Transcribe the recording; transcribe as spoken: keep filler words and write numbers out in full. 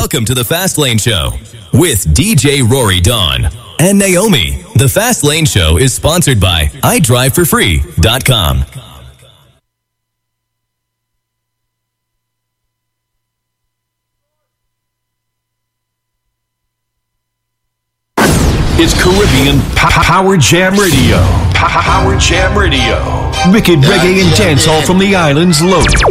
Welcome to the Fast Lane Show with D J Rory Dawn and Naomi. The Fast Lane Show is sponsored by I drive for free dot com. It's Caribbean Power Jam Radio. Power Jam Radio. Wicked reggae and dancehall from the islands loaded.